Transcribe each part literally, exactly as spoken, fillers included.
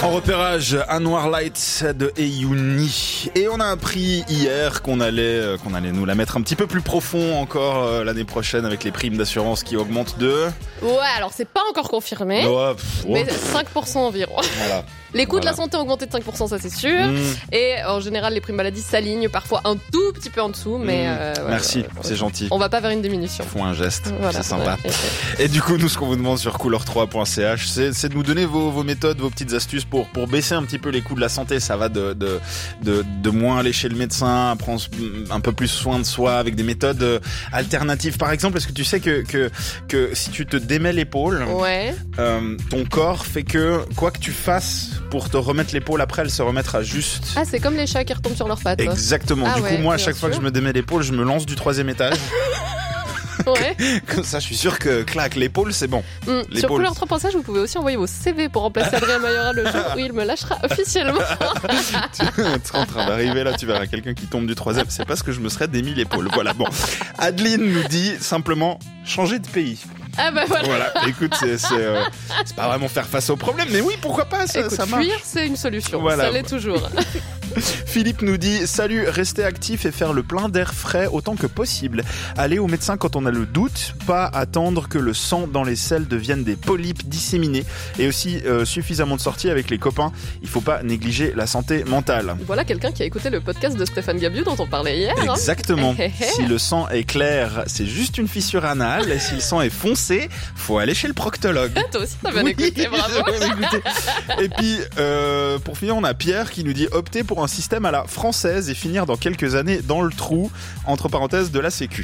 En repérage, Anwar Light de Eyouni. Et on a appris hier qu'on allait, qu'on allait nous la mettre un petit peu plus profond encore euh, l'année prochaine avec les primes d'assurance qui augmentent de... Ouais, alors c'est pas encore confirmé, Ouais, pff, ouais. mais cinq pour cent environ. Voilà. Les coûts Voilà. de la santé ont augmenté de cinq pour cent, ça c'est sûr. Mmh. Et en général, les primes maladie s'alignent parfois un tout petit peu en dessous, mais... Mmh. Euh, ouais, Merci, ouais, ouais. c'est gentil. On va pas vers une diminution. Font un geste, Voilà, c'est sympa. ouais, ouais. Et du coup, nous, ce qu'on vous demande sur couleur trois point c h, c'est, c'est de nous donner vos, vos méthodes, vos petites astuces pour, pour baisser un petit peu les coûts de la santé. Ça va de, de, de, de moins aller chez le médecin, à prendre un peu plus soin de soi avec des méthodes alternatives. Par exemple, est-ce que tu sais que, que, que si tu te démets l'épaule, Ouais. euh, ton corps fait que, quoi que tu fasses pour te remettre l'épaule, après, elle se remettra juste. Ah, c'est comme les chats qui retombent sur leurs pattes. Exactement. Ah du ouais, coup, moi, à bien chaque fois que sûr. je me démets l'épaule, je me lance du troisième étage. Ouais. Comme ça, je suis sûr que, clac, l'épaule, c'est bon. Mmh. Sur L'épaule. Couleur trois point c h, vous pouvez aussi envoyer vos C V pour remplacer Adrien Mayora le jour où il me lâchera officiellement. Tu seras en train d'arriver là, tu verras quelqu'un qui tombe du troisième. C'est parce que je me serais démis l'épaule. Voilà, bon. Adeline nous dit simplement changer de pays. Ah bah voilà. Voilà, écoute, c'est, c'est, euh, c'est pas vraiment faire face au problème, mais oui, pourquoi pas, ça, Écoute, ça marche. fuir, c'est une solution. Voilà. Ça l'est toujours. Philippe nous dit salut, rester actif et faire le plein d'air frais autant que possible. Aller au médecin quand on a le doute, pas attendre que le sang dans les selles devienne des polypes disséminés, et aussi euh, suffisamment de sorties avec les copains. Il faut pas négliger la santé mentale. Voilà quelqu'un qui a écouté le podcast de Stéphane Gabiou dont on parlait hier. Hein. Exactement. Eh, eh, eh. Si le sang est clair, c'est juste une fissure anale, et si le sang est foncé, faut aller chez le proctologue. Toi aussi, t'as bien Oui, écouté, bravo. j'ai bien écouté. Et puis, euh, pour finir, on a Pierre qui nous dit opter pour un système à la française et finir dans quelques années dans le trou, entre parenthèses, de la sécu.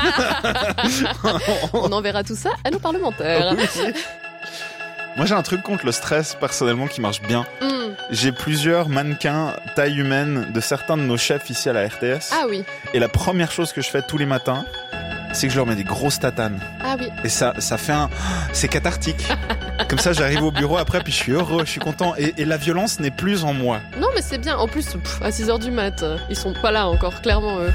On enverra tout ça à nos parlementaires. Oui. Moi, j'ai un truc contre le stress, personnellement, qui marche bien. Mmh. J'ai plusieurs mannequins taille humaine de certains de nos chefs ici à la R T S. Ah oui, Et la première chose que je fais tous les matins, c'est que je leur mets des grosses tatanes. ah oui. Et ça, ça fait un... C'est cathartique. Comme ça, j'arrive au bureau après, puis je suis heureux, je suis content. Et, et la violence n'est plus en moi. Non mais c'est bien, en plus, pff, à six heures du mat, ils sont pas là encore, clairement eux.